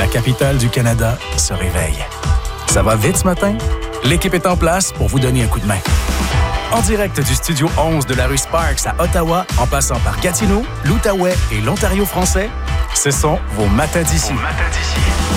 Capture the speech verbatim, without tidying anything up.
capitale du Canada se réveille. Ça va vite ce matin? L'équipe est en place pour vous donner un coup de main. En direct du Studio onze de la rue Sparks à Ottawa, en passant par Gatineau, l'Outaouais et l'Ontario français, ce sont vos matins d'ici. Vos matins d'ici.